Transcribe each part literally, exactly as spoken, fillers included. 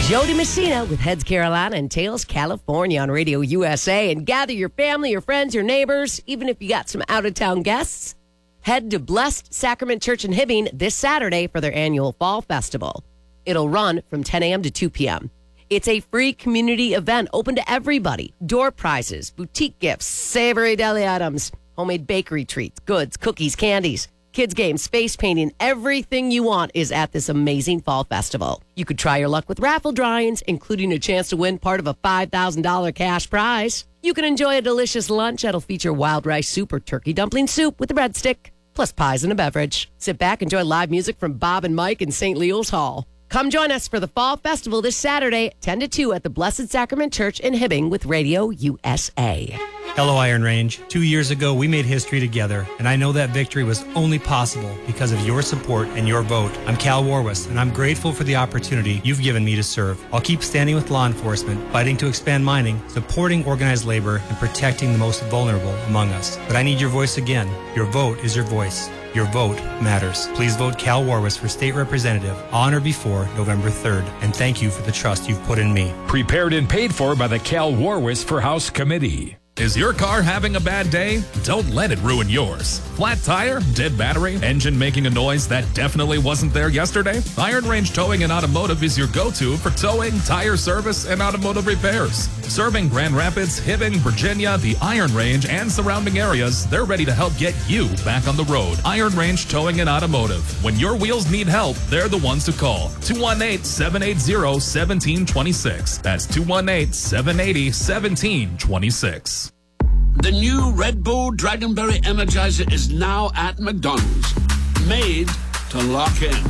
Jody Messina with Heads Carolina and Tails California on Radio U S A. And gather your family, your friends, your neighbors, even if you got some out-of-town guests. Head to Blessed Sacrament Church in Hibbing this Saturday for their annual Fall Festival. It'll run from ten a.m. to two p.m. It's a free community event open to everybody. Door prizes, boutique gifts, savory deli items, homemade bakery treats, goods, cookies, candies, kids games, face painting, everything you want is at this amazing fall festival. You could try your luck with raffle drawings, including a chance to win part of a five thousand dollars cash prize. You can enjoy a delicious lunch that'll feature wild rice soup or turkey dumpling soup with a breadstick, plus pies and a beverage. Sit back, enjoy live music from Bob and Mike in Saint Leo's Hall. Come join us for the Fall Festival this Saturday, ten to two at the Blessed Sacrament Church in Hibbing with Radio U S A. Hello, Iron Range. Two years ago, we made history together, and I know that victory was only possible because of your support and your vote. I'm Cal Warwis, and I'm grateful for the opportunity you've given me to serve. I'll keep standing with law enforcement, fighting to expand mining, supporting organized labor, and protecting the most vulnerable among us. But I need your voice again. Your vote is your voice. Your vote matters. Please vote Cal Warwis for state representative on or before November third. And thank you for the trust you've put in me. Prepared and paid for by the Cal Warwis for House Committee. Is your car having a bad day? Don't let it ruin yours. Flat tire, dead battery, engine making a noise that definitely wasn't there yesterday? Iron Range Towing and Automotive is your go-to for towing, tire service, and automotive repairs. Serving Grand Rapids, Hibbing, Virginia, the Iron Range, and surrounding areas, they're ready to help get you back on the road. Iron Range Towing and Automotive. When your wheels need help, they're the ones to call. two one eight, seven eight zero, one seven two six. That's two one eight, seven eight zero, one seven two six. The new Red Bull Dragonberry Energizer is now at McDonald's. Made to lock in.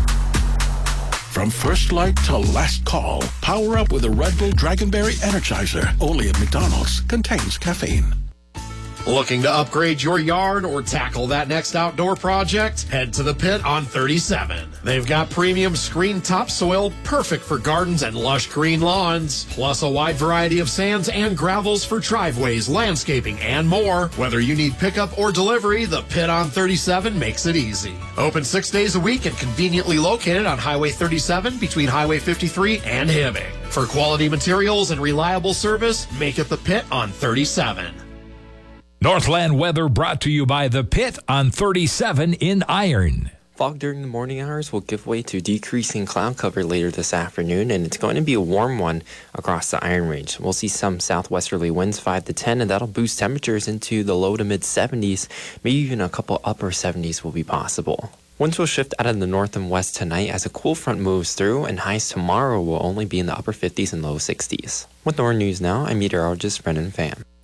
From first light to last call, power up with a Red Bull Dragonberry Energizer. Only at McDonald's. Contains caffeine. Looking to upgrade your yard or tackle that next outdoor project? Head to the Pit on thirty-seven. They've got premium screen topsoil, perfect for gardens and lush green lawns, plus a wide variety of sands and gravels for driveways, landscaping, and more. Whether you need pickup or delivery, the Pit on thirty-seven makes it easy. Open six days a week and conveniently located on Highway thirty-seven between Highway fifty-three and Hibbing. For quality materials and reliable service, make it the Pit on thirty-seven. Northland weather brought to you by The Pit on thirty-seven in Iron. Fog during the morning hours will give way to decreasing cloud cover later this afternoon, and it's going to be a warm one across the Iron Range. We'll see some southwesterly winds five to ten, and that'll boost temperatures into the low to mid seventies. Maybe even a couple upper seventies will be possible. Winds will shift out of the north and west tonight as a cool front moves through, and highs tomorrow will only be in the upper fifties and low sixties. With N O R News Now, I'm meteorologist Brendan Pham.